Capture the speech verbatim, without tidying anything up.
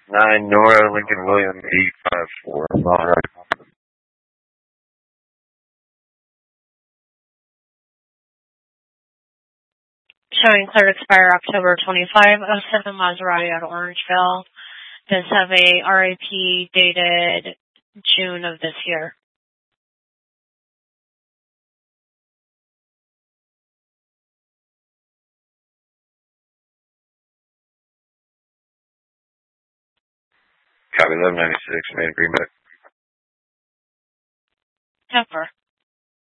nine Nora Lincoln William eight five four. All right. Showing clear to expire October twenty-fifth oh seven Maserati out of Orangeville. Does have a R A P dated June of this year. Copy eleven ninety-six, made Greenback. Temper.